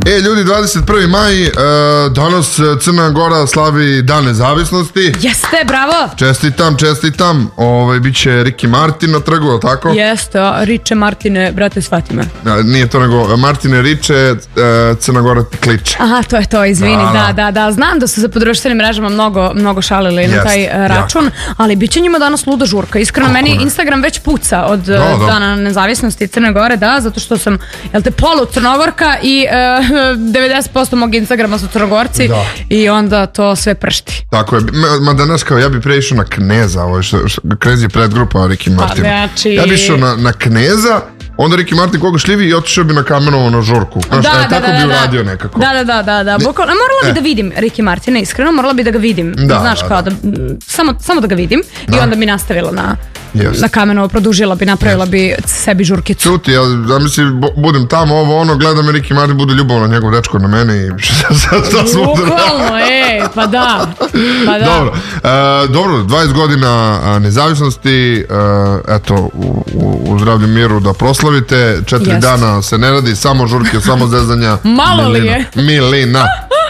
Ljudi, 21. maj, danas Crna Gora slavi Dan nezavisnosti. Jeste, bravo. Čestitam. Biće Ricky Martin na trgu, je li tako? Jeste, Riče Martine, brate, shvati me. Nije to nego Martine Riče, Crna Gora ti kliče. Aha, to je to, izvini, da. Znam da su se po društvenim mrežama mnogo šalili na taj račun, ali bit će njima danas luda žurka. Iskreno, meni Instagram već puca od Dana nezavisnosti Crne Gore, zato što sam, polu Crnogorka i 90% mog Instagrama su Crnogorci i onda to sve pršti. Tako je, mada nas kao ja bi pre išao na Kneza, Knez je predgrupa Ricky Martin. Ja bi išao na Kneza, onda Ricky Martin koga šljivi i otišao bi na Kamenovo na žurku. Tako bi uradio nekako. Da. Morala bi da vidim Ricky Martina, iskreno, morala bi da ga vidim. Znaš, kao da, samo da ga vidim i onda bi nastavila na Kamenovo, produžila bi, napravila bi sebi žurkicu. Čuti, ja mislim, budem tamo, gledam i Ricky Martin bude ljubavno njegov dečko na mene i šta smo bukvalno, pa da. Dobro, 20 godina nezavisnosti, eto, u zdravlju miru da proslavite, 4 dana se ne radi, samo žurke, samo zezanja. Malo li je? Milina.